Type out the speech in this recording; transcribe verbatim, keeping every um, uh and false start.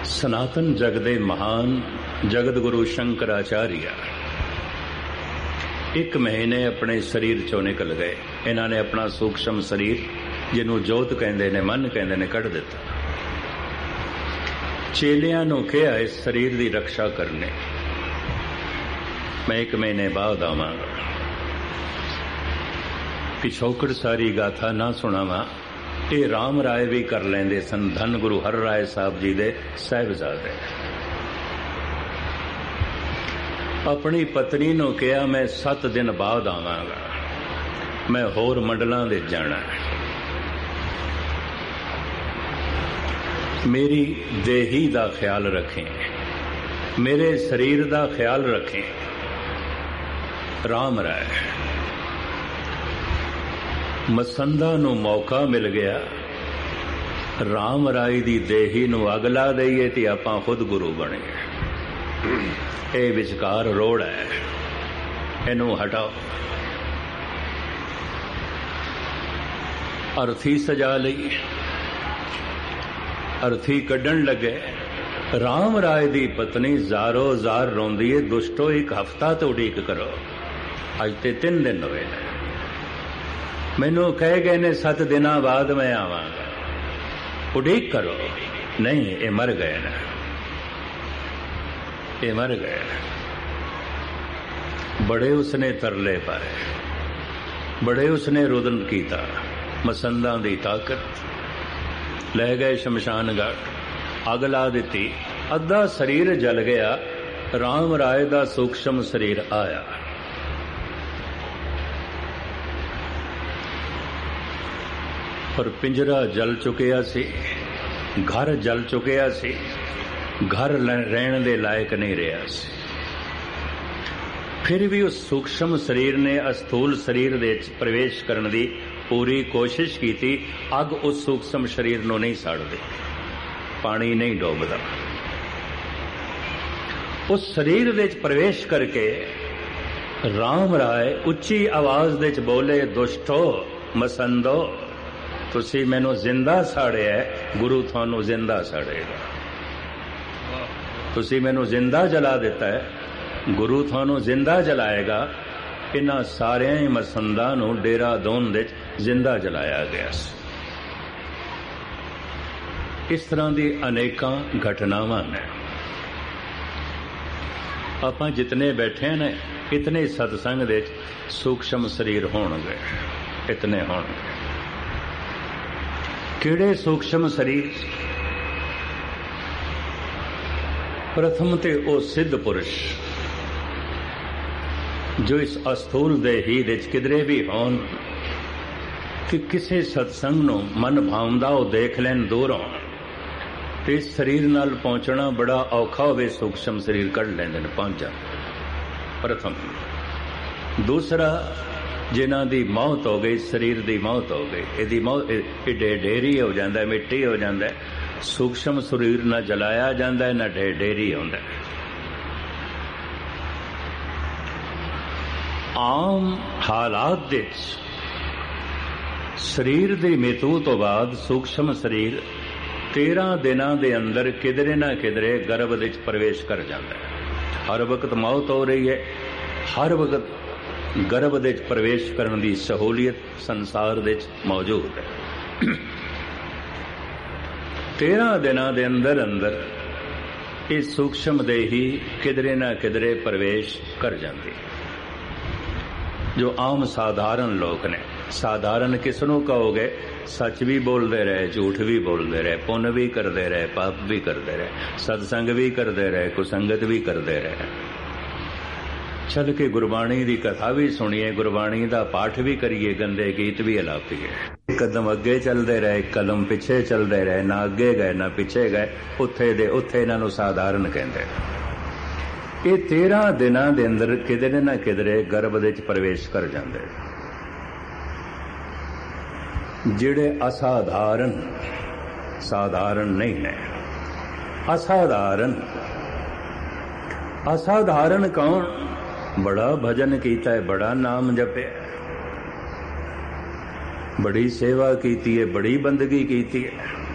सनातन जग दे महान जगत गुरु शंकराचार्य एक महीने अपने शरीर चों निकल गए। इन्होंने अपना सूक्ष्म शरीर जिन्हों जोत कहते ने मन कहते ने कढ़ दिता। चेलियां नूं कहा इस शरीर की रक्षा करने मैं एक महीने बाद आवांगा। पिछोकड़ सारी गाथा ना सुनावा, ये राम राय भी कर लेंदे सन। धन गुरु हर राय साहब जी दे साहिबजादे अपनी पत्नी नूं कहा मैं सत दिन बाद आवांगा, मैं होर मंडलां दे जाना है। मेरी देही दा ख्याल रखें, मेरे शरीर दा ख्याल रखें। राम राय मसंदा नूं मौका मिल गया, राम राय दी देही नूं अग ला दईए ते आपां खुद गुरु बने। ये विचकार रोड़ है, इनू हटाओ। अर्थी सजा लई, अर्थी कड्ढण लगे। राम राय दी पत्नी जारो जार रोंदी है, दुष्टो एक हफ्ता तो उड़ीक करो, अज ते तीन दिन हुए ने। मैनू कह गए ने सत दिन बाद मैं आवांगा, उड़ीक करो। नहीं, ये मर गए ना, ये मर गए। बड़े उसने तरले पाए, बड़े उसने रुदन कीता। मसंदा दी ताकत ले गए शमशान घाट, अग ला दी, अद्धा शरीर जल गया। राम राय दा सूक्ष्म शरीर आया। पर पिंजरा जल चुकिया सी, घर जल चुकिया सी, घर रहने दे लायक नहीं रहा सी। फिर भी उस सूक्ष्म शरीर ने अस्थूल शरीर दे प्रवेश करने की पूरी कोशिश की थी। अग उस सूक्ष्म शरीर नूं नहीं साड़दी, पानी नहीं डोबदा। उस शरीर दे प्रवेश करके राम राय उच्ची आवाज दे बोले, दुष्टो मसंदो, तुसी मैनू जिंदा साड़िया है, गुरु थानू जिंदा साड़ेगा। तुसी मैनू जिंदा जला दिता है, गुरु थानू जिंदा जलाएगा। इन्हां सारे ही मसंदा नू डेरा दोन दे जिंदा जलाया गया। इस तरह की अनेकां घटनावां ने। आपां जितने बैठे ने इतने सत्संग दे सूक्ष्म शरीर होणगे, इतने होणगे। किहड़े सूक्ष्म शरीर? प्रथम ते ओ सिद्ध पुरुष जो इस अस्थूल देही दे किधरे भी होन कि किसी सत्संग नूं मन भावदा ओ देख लैन दूरों, ते इस शरीर नाल पहुंचना बड़ा औखा होवे, सूक्ष्म शरीर कढ़ लैंदे ने, पहुंच जांदे। प्रथम। दूसरा, जिन्हां दी मौत हो गई, शरीर दी मौत हो गई, इहदी मौत ढेरी हो जांदा है, मिट्टी हो जांदा है। सूक्ष्म शरीर ना जलाया जांदा है, ना ढेरी होंदा है। आम हालात दे शरीर दी मृत्यु तो बाद सूक्ष्म शरीर तेरह दिनां दे अंदर किधरे ना किधरे गर्भ दे प्रवेश कर जाता है। हर वक्त मौत हो रही है, हर वक्त गर्भ दे प्रवेश करने की सहूलियत संसार दे मौजूद है। तेरह दिनां दे अंदर अंदर इस सूक्ष्म देही किधरे ना किधरे प्रवेश कर जाती है। जो आम साधारण लोग ने, साधारण किसनों कहोगे? सच भी बोलते रहे, झूठ भी बोलते रहे, पुण्य भी करते रहे, पाप भी करते रहे, सत्संग भी करते रहे, कुसंगत भी करते रहे। चल के गुरबाणी की कथा भी सुनिए, गुरबाणी का पाठ भी करिए, गंदे गीत भी अलापीए। एक कदम अगे चलते रहे, एक कदम पिछे चलते रहे, ना अगे गए ना पिछे गए, उत्थे दे उत्थे इन्हां नूं साधारण कहते। ये तेरह दिनां दे अंदर किधरे ना किधरे गर्भ दे प्रवेश कर जाते। जिहड़े असाधारण, साधारण नहीं ने, असाधारण। असाधारण कौन? बड़ा भजन कीता है, बड़ा नाम जपे, बड़ी सेवा कीती है, बड़ी बंदगी कीती है,